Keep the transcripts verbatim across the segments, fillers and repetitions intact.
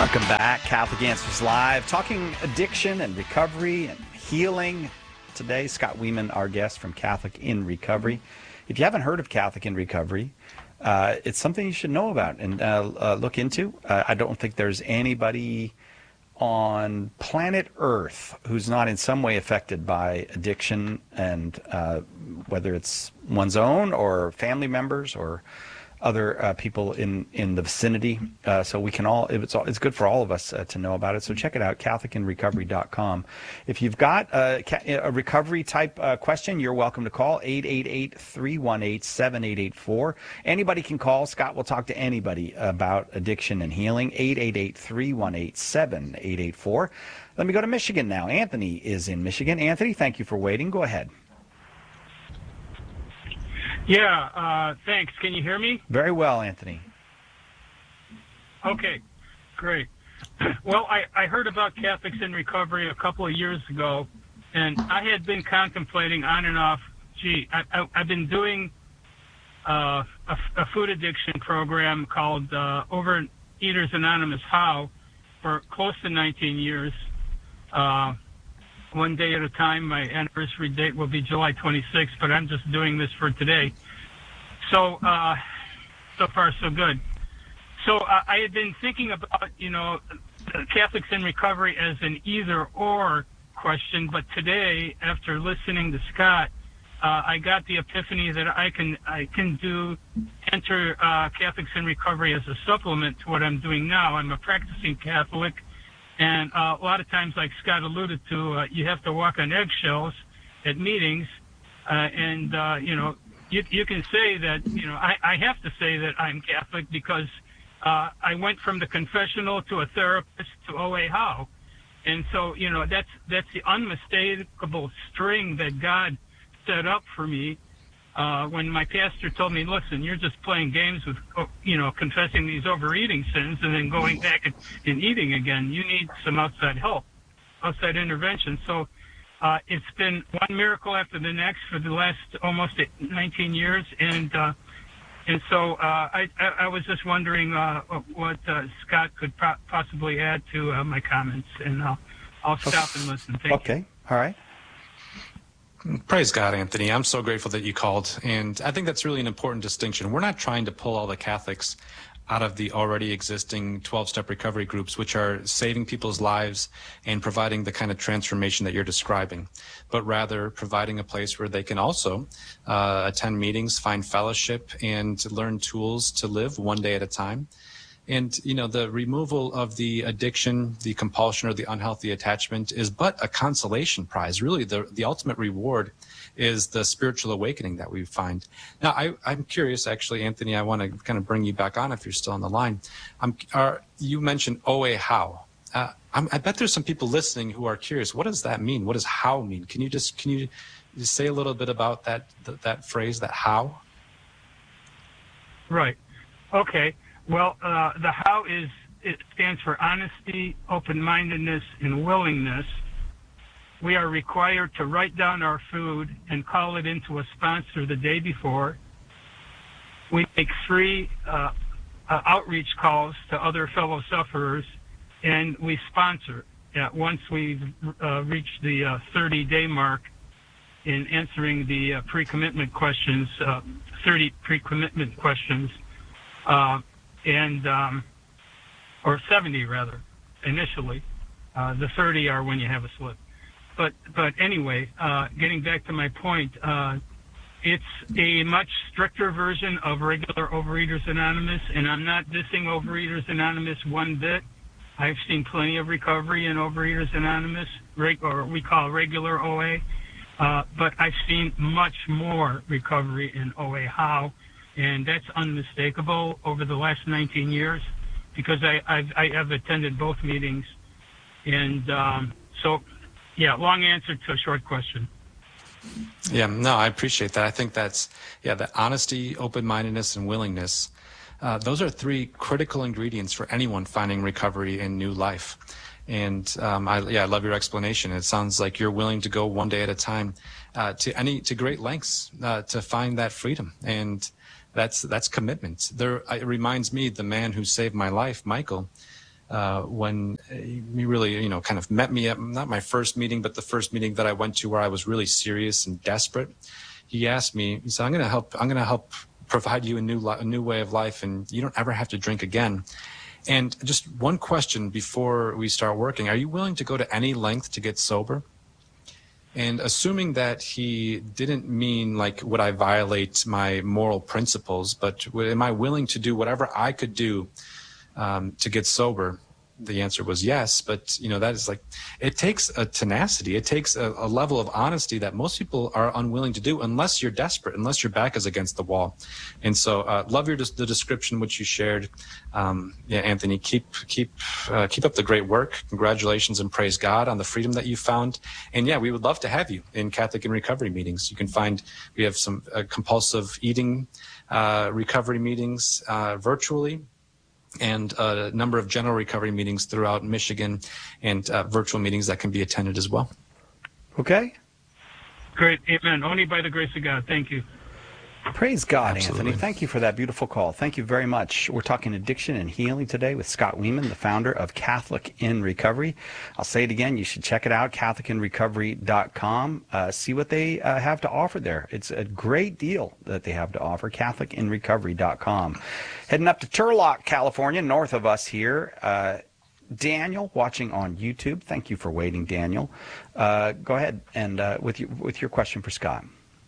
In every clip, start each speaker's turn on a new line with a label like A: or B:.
A: Welcome back. Catholic Answers Live, talking addiction and recovery and healing. Today, Scott Weeman, our guest from Catholic in Recovery. If you haven't heard of Catholic in Recovery, uh, it's something you should know about and uh, uh, look into. Uh, I don't think there's anybody on planet Earth who's not in some way affected by addiction, and uh, whether it's one's own or family members or other uh, people in, in the vicinity. Uh, so we can all, it's all, it's good for all of us uh, to know about it. So check it out, Catholic in Recovery dot com. If you've got a, a recovery type uh, question, you're welcome to call eight eight eight, three one eight, seven eight eight four. Anybody can call. Scott will talk to anybody about addiction and healing. eight eight eight, three one eight, seven eight eight four. Let me go to Michigan now. Anthony is in Michigan. Anthony, thank you for waiting. Go ahead.
B: Yeah, uh, thanks. Can you hear me?
A: Very well, Anthony.
B: Okay, great. Well, I, I heard about Catholics in Recovery a couple of years ago, and I had been contemplating on and off, gee, I, I, I've been doing uh, a, a food addiction program called uh, Overeaters Anonymous How for close to nineteen years. Uh, one day at a time. My anniversary date will be July twenty-sixth, but I'm just doing this for today. So, uh, so far so good. So uh, I had been thinking about, you know, Catholics in Recovery as an either-or question, but today, after listening to Scott, uh, I got the epiphany that I can I can do enter uh, Catholics in Recovery as a supplement to what I'm doing now. I'm a practicing Catholic. And uh, a lot of times, like Scott alluded to, uh, you have to walk on eggshells at meetings. Uh, and, uh, you know, you, you can say that, you know, I, I have to say that I'm Catholic because uh, I went from the confessional to a therapist to O A How. And so, you know, that's that's the unmistakable string that God set up for me. Uh, when my pastor told me, listen, you're just playing games with, you know, confessing these overeating sins and then going back and, and eating again. You need some outside help, outside intervention. So uh, it's been one miracle after the next for the last almost nineteen years. And uh, and so uh, I, I was just wondering uh, what uh, Scott could pro- possibly add to uh, my comments. And I'll, I'll stop and listen. Thank
A: okay.
B: you.
A: Okay. All right.
C: Praise God, Anthony. I'm so grateful that you called. And I think that's really an important distinction. We're not trying to pull all the Catholics out of the already existing twelve-step recovery groups, which are saving people's lives and providing the kind of transformation that you're describing, but rather providing a place where they can also uh, attend meetings, find fellowship, and learn tools to live one day at a time. And, you know, the removal of the addiction, the compulsion, or the unhealthy attachment is but a consolation prize. Really, the, the ultimate reward is the spiritual awakening that we find. Now, I, I'm curious, actually, Anthony, I want to kind of bring you back on if you're still on the line. Um, are, you mentioned O A How. Uh, I'm, I bet there's some people listening who are curious. What does that mean? What does how mean? Can you just can you just say a little bit about that that, that phrase, that how?
B: Right. Okay. Well, uh, the how is, it stands for honesty, open-mindedness, and willingness. We are required to write down our food and call it into a sponsor the day before. We make three uh, uh, outreach calls to other fellow sufferers, and we sponsor. Yeah, once we've uh, reached the uh, thirty-day mark in answering the uh, pre-commitment questions, uh, thirty pre-commitment questions, uh, and um, or seventy rather, initially. Uh, the thirty are when you have a slip. But but anyway, uh, getting back to my point, uh, it's a much stricter version of regular Overeaters Anonymous, and I'm not dissing Overeaters Anonymous one bit. I've seen plenty of recovery in Overeaters Anonymous, or we call regular O A, uh, but I've seen much more recovery in O A How. And that's unmistakable over the last nineteen years because I, I've, I have attended both meetings. And um, so, yeah, long answer to a short question.
C: Yeah, no, I appreciate that. I think that's, yeah, the honesty, open-mindedness, and willingness. Uh, those are three critical ingredients for anyone finding recovery in new life. And um, I, yeah, I love your explanation. It sounds like you're willing to go one day at a time uh, to any to great lengths uh, to find that freedom. And That's that's commitment. There, it reminds me, the man who saved my life, Michael, uh, when he really, you know, kind of met me at not my first meeting, but the first meeting that I went to where I was really serious and desperate. He asked me, he said, I'm going to help, I'm going to help provide you a new, a new way of life, and you don't ever have to drink again. And just one question before we start working, are you willing to go to any length to get sober? And assuming that he didn't mean like, would I violate my moral principles, but am I willing to do whatever I could do um, to get sober? The answer was yes. But, you know, that is like, it takes a tenacity. It takes a, a level of honesty that most people are unwilling to do unless you're desperate, unless your back is against the wall. And so uh, love your the description which you shared. Um, yeah, Anthony, keep keep uh, keep up the great work. Congratulations and praise God on the freedom that you found. And yeah, we would love to have you in Catholic in Recovery meetings. You can find, we have some uh, compulsive eating uh, recovery meetings uh, virtually, and a number of general recovery meetings throughout Michigan, and uh, virtual meetings that can be attended as well.
A: Okay.
B: Great. Amen. Only by the grace of God. Thank you.
A: Praise God,
C: Absolutely.
A: Anthony. Thank you for that beautiful call. Thank you very much. We're talking addiction and healing today with Scott Weeman, the founder of Catholic in Recovery. I'll say it again. You should check it out, Catholic in Recovery dot com. Uh, see what they uh, have to offer there. It's a great deal that they have to offer, Catholic in Recovery dot com. Heading up to Turlock, California, north of us here. Uh, Daniel, watching on YouTube. Thank you for waiting, Daniel. Uh, go ahead and uh, with, you, with your question for Scott.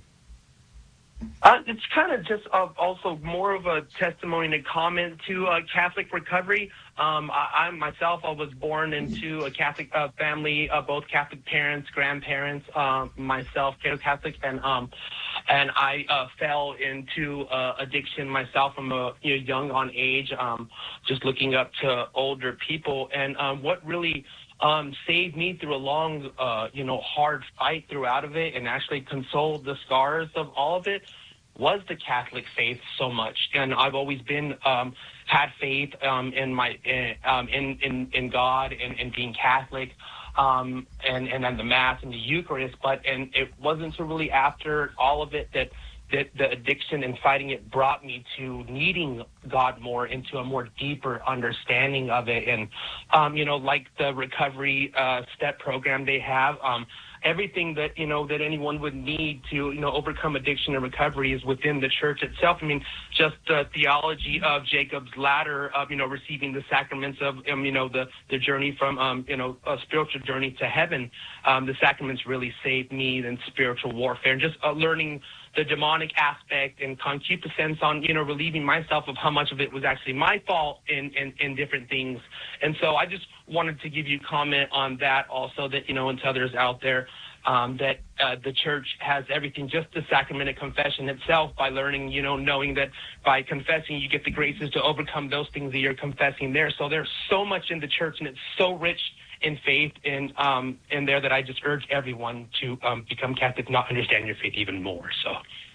D: Uh, it's kind of just uh, also more of a testimony and a comment to uh, Catholic recovery. Um, I, I myself, I was born into a Catholic uh, family, uh, both Catholic parents, grandparents, uh, myself, Catholic, and um, and I uh, fell into uh, addiction myself from a you know, young on age, um, just looking up to older people. And um, what really Um, saved me through a long, uh, you know, hard fight throughout of it, and actually consoled the scars of all of it, was the Catholic faith so much. And I've always been um, had faith um, in my in, um, in, in in God and, and being Catholic, um, and and then the Mass and the Eucharist. But and it wasn't until really after all of it that. that the addiction and fighting it brought me to needing God more, into a more deeper understanding of it. And, um, you know, like the recovery uh, step program they have, um, everything that, you know, that anyone would need to, you know, overcome addiction and recovery is within the church itself. I mean, just the theology of Jacob's ladder of, you know, receiving the sacraments of, um, you know, the, the journey from, um, you know, a spiritual journey to heaven. Um, the sacraments really saved me in spiritual warfare, and just uh, learning the demonic aspect and concupiscence on, you know, relieving myself of how much of it was actually my fault in, in, in different things. And so I just wanted to give you comment on that also, that, you know, and to others out there, um, that uh, the church has everything, just the sacrament of confession itself, by learning, you know, knowing that by confessing you get the graces to overcome those things that you're confessing there. So there's so much in the church, and it's so rich in faith and um, in there, that I just urge everyone to um, become Catholic, not understand your faith even more. So,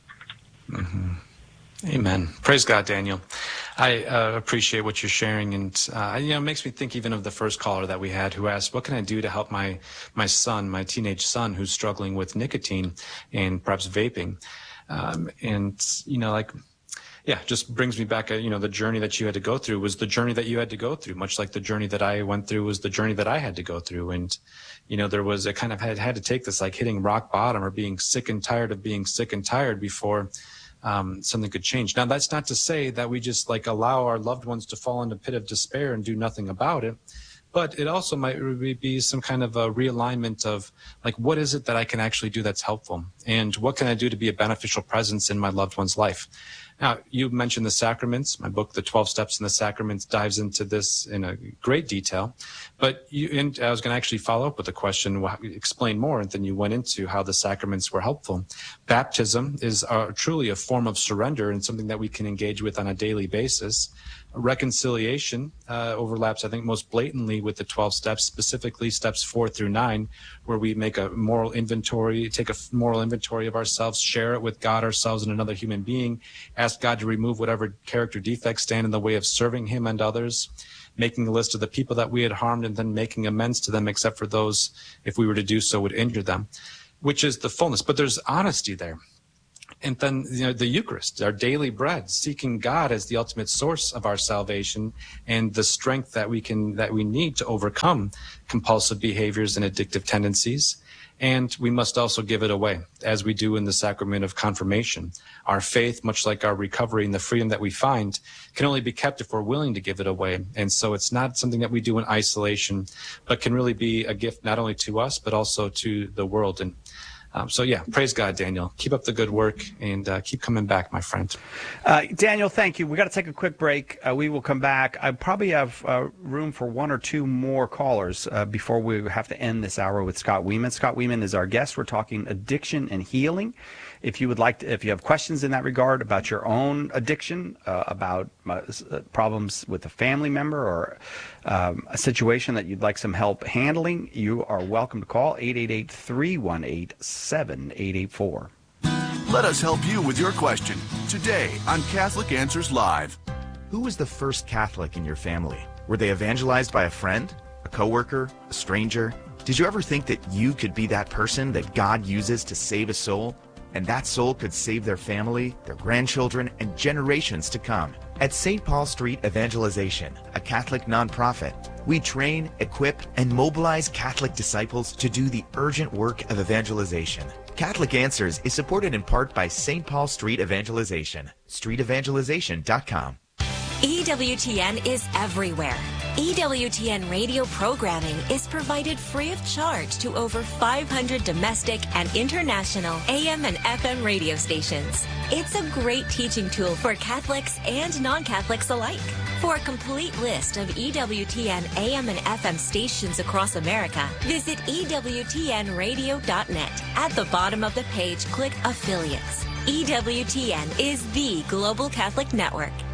C: mm-hmm. Amen. Praise God, Daniel. I uh, appreciate what you're sharing, and uh, you know, it makes me think even of the first caller that we had, who asked, "What can I do to help my my son, my teenage son, who's struggling with nicotine and perhaps vaping?" Um, and you know, like. Yeah, just brings me back, you know, the journey that you had to go through was the journey that you had to go through, much like the journey that I went through was the journey that I had to go through. And, you know, there was a kind of had, had to take this like hitting rock bottom, or being sick and tired of being sick and tired before um, something could change. Now, that's not to say that we just like allow our loved ones to fall into a pit of despair and do nothing about it. But it also might be some kind of a realignment of like, what is it that I can actually do that's helpful? And what can I do to be a beneficial presence in my loved one's life? Now, you mentioned the sacraments. My book, The twelve Steps in the Sacraments, dives into this in a great detail. But you, and I was going to actually follow up with a question, explain more, and then you went into how the sacraments were helpful. Baptism is uh, truly a form of surrender, and something that we can engage with on a daily basis. Reconciliation uh, overlaps, I think, most blatantly with the twelve steps, specifically steps four through nine, where we make a moral inventory, take a moral inventory of ourselves, share it with God, ourselves, and another human being, ask God to remove whatever character defects stand in the way of serving him and others, making a list of the people that we had harmed, and then making amends to them, except for those, if we were to do so, would injure them, which is the fullness. But there's honesty there. And then, you know, the Eucharist, our daily bread, seeking God as the ultimate source of our salvation and the strength that we can, that we need to overcome compulsive behaviors and addictive tendencies. And we must also give it away, as we do in the sacrament of confirmation. Our faith, much like our recovery and the freedom that we find, can only be kept if we're willing to give it away. And so it's not something that we do in isolation, but can really be a gift not only to us, but also to the world. And Um, so, yeah, praise God, Daniel. Keep up the good work and uh, keep coming back, my friend.
A: Uh, Daniel, thank you. We got to take a quick break. Uh, we will come back. I probably have uh, room for one or two more callers uh, before we have to end this hour with Scott Wieman. Scott Wieman is our guest. We're talking addiction and healing. If you would like to, if you have questions in that regard about your own addiction, uh, about uh, problems with a family member or um, a situation that you'd like some help handling, you are welcome to call eight eight eight, three one eight, seven eight eight four.
E: Let us help you with your question today on Catholic Answers Live.
F: Who was the first Catholic in your family? Were they evangelized by a friend, a coworker, a stranger? Did you ever think that you could be that person that God uses to save a soul? And that soul could save their family, their grandchildren, and generations to come. At Saint Paul Street Evangelization, a Catholic nonprofit, we train, equip, and mobilize Catholic disciples to do the urgent work of evangelization. Catholic Answers is supported in part by Saint Paul Street Evangelization, street evangelization dot com.
G: E W T N is everywhere. E W T N radio programming is provided free of charge to over five hundred domestic and international A M and F M radio stations. It's a great teaching tool for Catholics and non-Catholics alike. For a complete list of E W T N A M and F M stations across America, visit E W T N radio dot net. At the bottom of the page, click Affiliates. E W T N is the global Catholic network.